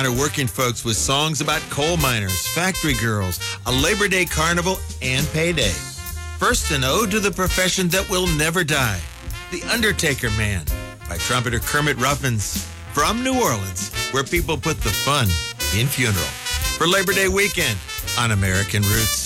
Honor working folks with songs about coal miners, factory girls, a Labor Day carnival, and payday. First, an ode to the profession that will never die, The Undertaker Man, by trumpeter Kermit Ruffins, from New Orleans, where people put the fun in funeral. For Labor Day weekend on American Roots.